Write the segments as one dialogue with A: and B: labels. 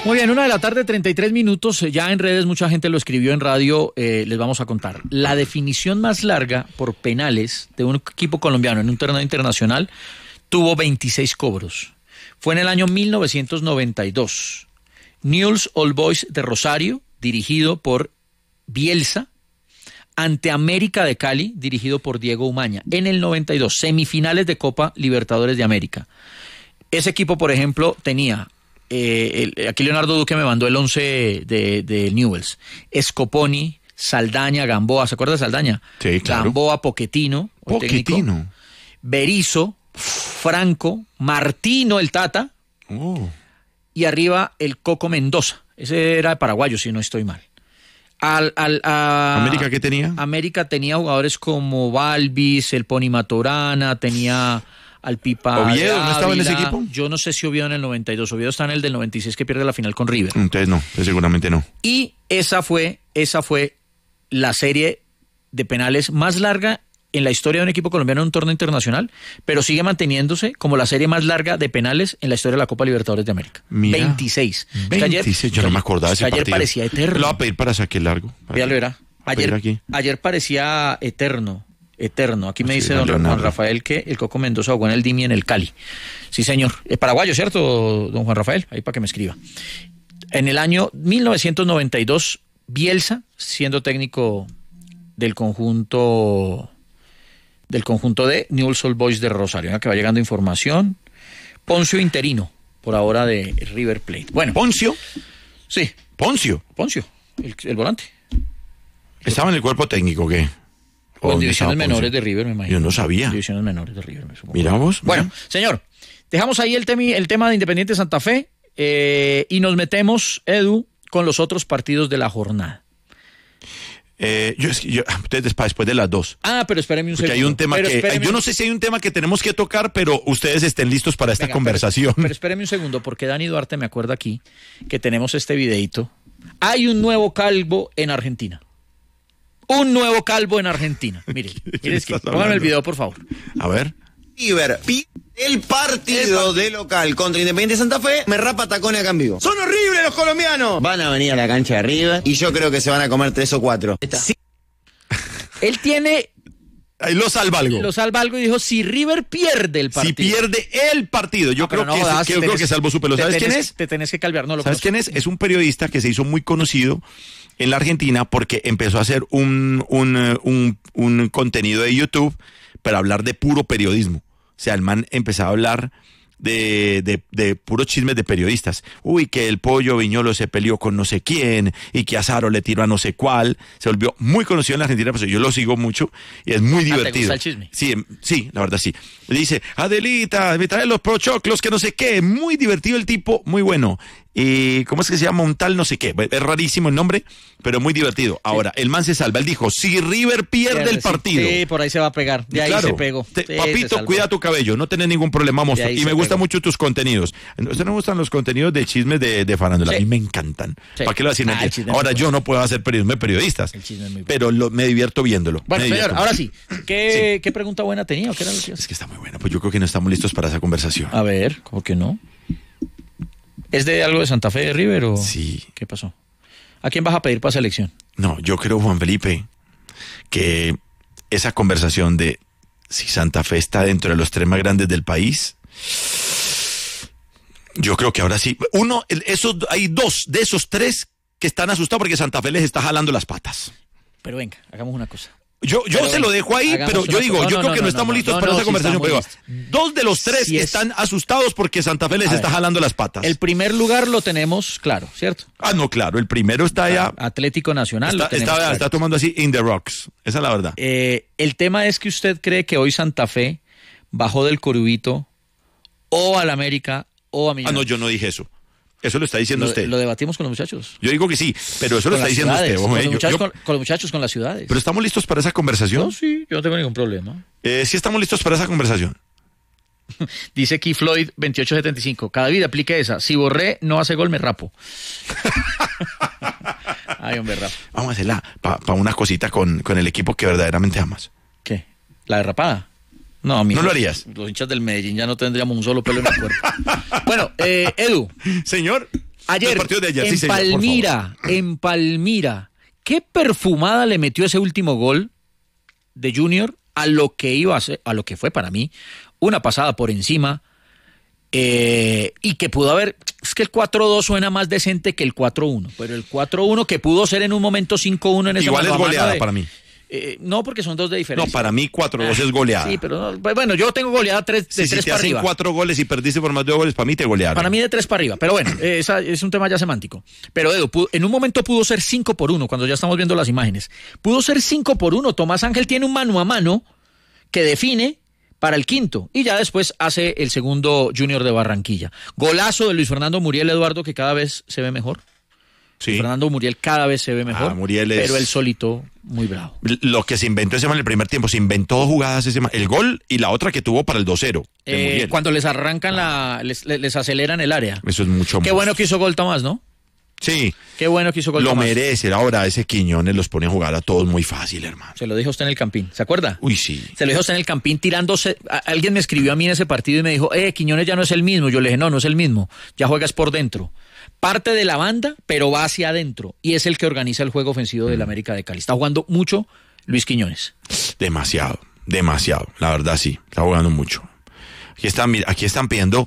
A: Muy bien, 1:33 p.m. Ya en redes mucha gente lo escribió, en radio les vamos a contar. La definición más larga por penales de un equipo colombiano en un torneo internacional tuvo 26 cobros. Fue en el año 1992. Newell's Old Boys de Rosario, dirigido por Bielsa, ante América de Cali, dirigido por Diego Umaña. En el 92, semifinales de Copa Libertadores de América. Ese equipo, por ejemplo, tenía... aquí Leonardo Duque me mandó el 11 de Newell's. Scoponi, Saldaña, Gamboa, ¿se acuerda de Saldaña?
B: Sí, claro.
A: Gamboa, Pochettino, Berizzo, Franco, Martino el Tata, y arriba el Coco Mendoza. Ese era paraguayo, si no estoy mal.
B: ¿América qué tenía?
A: América tenía jugadores como Balvis, el Pony Maturana, tenía... al Pipa
B: ¿Oviedo no estaba en ese equipo?
A: Yo no sé si Oviedo en el 92, Oviedo está en el del 96 que pierde la final con River.
B: Entonces no, seguramente no.
A: Y esa fue la serie de penales más larga en la historia de un equipo colombiano en un torneo internacional, pero sigue manteniéndose como la serie más larga de penales en la historia de la Copa Libertadores de América.
B: Mira,
A: 26.
B: 26, yo no me acordaba de ese partido.
A: Ayer parecía eterno.
B: Lo voy a pedir para saque largo.
A: Ya lo verá. Ayer parecía eterno. Aquí me dice don Juan Rafael que el Coco Mendoza jugó en el Dimi en el Cali. Sí, señor. Es paraguayo, ¿cierto, don Juan Rafael? Ahí para que me escriba. En el año 1992, Bielsa, siendo técnico del conjunto de Newell's Old Boys de Rosario. Que va llegando información. Poncio interino, por ahora, de River Plate. Bueno.
B: ¿Poncio?
A: Sí.
B: ¿Poncio?
A: El volante.
B: ¿Estaba en el cuerpo técnico qué?
A: O en divisiones menores de River, me imagino.
B: Yo no sabía.
A: Divisiones menores de River, me supongo.
B: Miramos.
A: Bueno, señor, dejamos ahí el tema de Independiente Santa Fe y nos metemos, Edu, con los otros partidos de la jornada.
B: Ustedes después de las 2.
A: Pero espéreme un segundo.
B: Porque hay un tema yo no sé si hay un tema que tenemos que tocar, pero ustedes estén listos para esta conversación.
A: Pero espéreme un segundo, porque Dani Duarte me acuerda aquí que tenemos este videito. Hay un nuevo calvo en Argentina. Mire, póngame el video, por favor.
B: A ver.
C: River, el partido de local contra Independiente Santa Fe, me rapa tacones acá en vivo. ¡Son horribles los colombianos! Van a venir a la cancha de River y yo creo que se van a comer 3 o 4.
A: Sí. Él tiene...
B: Ahí lo salva algo
A: y dijo, si River pierde el partido.
B: Si pierde el partido. Yo creo que salvó su pelo. ¿Sabes quién es?
A: Te tenés que calvar. No lo
B: ¿Sabes quién es? Es un periodista que se hizo muy conocido en la Argentina porque empezó a hacer un contenido de YouTube para hablar de puro periodismo. O sea, el man empezaba a hablar de puros chismes de periodistas. Uy, que el Pollo Viñolo se peleó con no sé quién y que Azaro le tiró a no sé cuál. Se volvió muy conocido en la Argentina, pues yo lo sigo mucho y es muy divertido.
A: ¿Te gusta el chisme?
B: Sí, la verdad sí. Le dice, Adelita, me trae los pochoclos, que no sé qué. Muy divertido el tipo, muy bueno. Y ¿cómo es que se llama? Un tal no sé qué. Es rarísimo el nombre, pero muy divertido. Ahora, el man se salva. Él dijo, si River pierde el partido.
A: Sí, por ahí se va a pegar. De ahí se pegó.
B: Papito, cuida tu cabello. No tenés ningún problema, monstruo. Y me gustan mucho tus contenidos. ¿A usted no me gustan los contenidos de chismes de farándula? Sí. A mí me encantan. Sí. ¿Para qué lo decir? Ahora yo no puedo hacer periodismo de periodistas. El chisme es muy bueno. Pero me divierto viéndolo.
A: Bueno, señor, ahora sí. ¿Qué pregunta buena tenía? ¿O qué era lo que
B: es que está muy buena. Pues yo creo que no estamos listos para esa conversación.
A: A ver, ¿cómo que no? ¿Es de algo de Santa Fe de River o...?
B: Sí.
A: ¿Qué pasó? ¿A quién vas a pedir para selección?
B: No, yo creo, Juan Felipe, que esa conversación de si Santa Fe está dentro de los 3 más grandes del país, yo creo que ahora sí. Hay 2 de esos 3 que están asustados porque Santa Fe les está jalando las patas.
A: Pero venga, hagamos una cosa.
B: Yo se lo dejo ahí, pero yo digo, yo creo que no estamos listos para esa conversación. Pero 2 de los 3 que están asustados porque Santa Fe les está jalando las patas.
A: El primer lugar lo tenemos claro, ¿cierto?
B: No, claro, el primero está allá.
A: Atlético Nacional.
B: Está tomando así in the rocks, esa es la verdad.
A: El tema es que usted cree que hoy Santa Fe bajó del Corubito o al América o a Millonarios.
B: No, yo no dije eso. Eso lo está diciendo usted.
A: Lo debatimos con los muchachos.
B: Yo digo que sí, pero eso lo está diciendo usted.
A: Con los muchachos, con las ciudades.
B: ¿Pero estamos listos para esa conversación?
A: No, sí, yo no tengo ningún problema.
B: Sí estamos listos para esa conversación.
A: Dice Key Floyd 2875. Cada vida aplique esa. Si Borré no hace gol, me rapo. Ay, hombre, rapo.
B: Vamos a hacerla para una cosita con el equipo que verdaderamente amas.
A: ¿Qué? ¿La derrapada? No, amigo,
B: ¿no lo harías?
A: Los hinchas del Medellín ya no tendríamos un solo pelo en el cuerpo. Bueno, Edu.
B: Señor.
A: Ayer,
B: Los partidos de ayer,
A: en
B: sí, señor, por
A: Palmira, en Palmira, ¿qué perfumada le metió ese último gol de Junior a lo que iba a ser, a lo que fue para mí una pasada por encima, y que pudo haber, es que el 4-2 suena más decente que el 4-1, pero el 4-1 que pudo ser en un momento 5-1 en ese
B: Igual es goleada para mí.
A: No, porque son 2 de diferencia.
B: No, para mí 4-2 es goleada.
A: Sí, pero bueno, yo tengo goleada 3 de 3
B: si te
A: para
B: hacen
A: arriba.
B: 4 goles y perdiste por más de 2 goles, para mí te golearon.
A: Para mí de 3 para arriba, pero bueno, es un tema ya semántico. Pero Edu, en un momento pudo ser 5-1, cuando ya estamos viendo las imágenes. Pudo ser 5-1, Tomás Ángel tiene un mano a mano que define para el quinto, y ya después hace el segundo Junior de Barranquilla. Golazo de Luis Fernando Muriel, Eduardo, que cada vez se ve mejor.
B: Sí.
A: Fernando Muriel cada vez se ve mejor,
B: Muriel es...
A: pero él solito muy bravo.
B: Lo que se inventó ese man en el primer tiempo, se inventó 2 jugadas ese man, el gol y la otra que tuvo para el 2-0.
A: Cuando les arrancan les aceleran el área.
B: Eso es mucho más.
A: Qué bueno que hizo gol Tomás, ¿no?
B: Sí.
A: Qué bueno que hizo gol
B: Lo
A: Tomás.
B: merece. Ahora ese Quiñones los pone a jugar a todos muy fácil, hermano.
A: Se lo dijo usted en el Campín, ¿se acuerda?
B: Uy, sí.
A: Se lo dijo usted en el Campín tirándose. Alguien me escribió a mí en ese partido y me dijo, Quiñones ya no es el mismo. Yo le dije, no es el mismo. Ya juegas por dentro. Parte de la banda, pero va hacia adentro. Y es el que organiza el juego ofensivo del América de Cali. Está jugando mucho Luis Quiñones.
B: Demasiado. La verdad sí. Está jugando mucho. Aquí están pidiendo...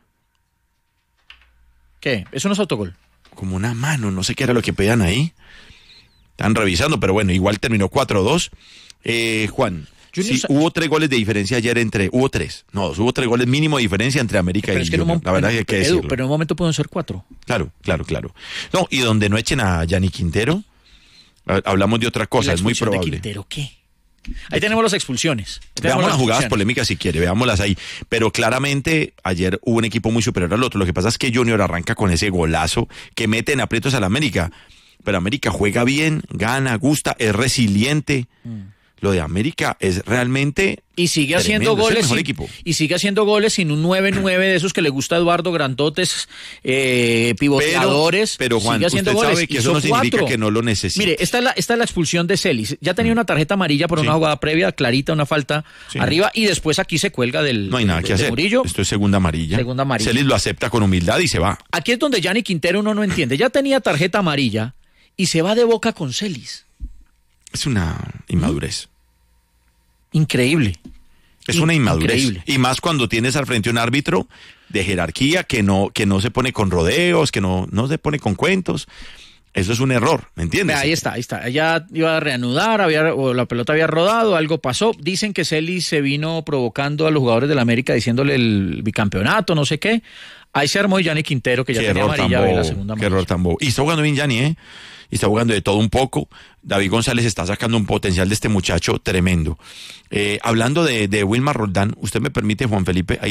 A: ¿Qué? Eso no es autogol.
B: Como una mano, no sé qué era lo que pedían ahí. Están revisando, pero bueno, igual terminó 4-2. Juan, sí, hubo 3 goles de diferencia ayer hubo 3 goles mínimo de diferencia entre América y Junior. La verdad que hay que decirlo.
A: Pero en un momento pueden ser 4.
B: Claro. No, y donde no echen a Gianni Quintero, hablamos de otra cosa, es muy probable.
A: ¿De Quintero qué? Ahí tenemos las expulsiones.
B: Veamos las jugadas polémicas si quiere, veámoslas ahí. Pero claramente ayer hubo un equipo muy superior al otro. Lo que pasa es que Junior arranca con ese golazo que mete en aprietos al América. Pero América juega bien, gana, gusta, es resiliente. Lo de América es realmente...
A: Y sigue haciendo
B: tremendo,
A: goles.
B: es el mejor equipo.
A: Y sigue haciendo goles sin un 9-9 de esos que le gusta a Eduardo, grandotes, pivoteadores.
B: Pero Juan,
A: sigue haciendo
B: usted
A: goles.
B: sabe que eso no significa que no lo necesite.
A: Mire, esta es la expulsión de Celis. Ya tenía una tarjeta amarilla por una jugada previa, clarita, una falta arriba, y después aquí se cuelga del
B: No hay nada que hacer.
A: Murillo.
B: Esto es segunda amarilla. Celis lo acepta con humildad y se va.
A: Aquí es donde Gianni Quintero uno no entiende. Ya tenía tarjeta amarilla y se va de boca con Celis.
B: Es una inmadurez.
A: Increíble.
B: Es una inmadurez.
A: Increíble.
B: Y más cuando tienes al frente un árbitro de jerarquía que no se pone con rodeos, que no se pone con cuentos. Eso es un error, ¿me entiendes?
A: Ahí está. Ella iba a reanudar, o la pelota había rodado, algo pasó. Dicen que Celis se vino provocando a los jugadores del América diciéndole el bicampeonato, no sé qué. Ahí se armó Gianni Quintero, que ya tenía amarilla, ve la segunda amarilla.
B: Qué error tan bobo. Y está jugando bien Gianni, Y está jugando de todo un poco. David González está sacando un potencial de este muchacho tremendo. Hablando de Wilmar Roldán, usted me permite, Juan Felipe, ahí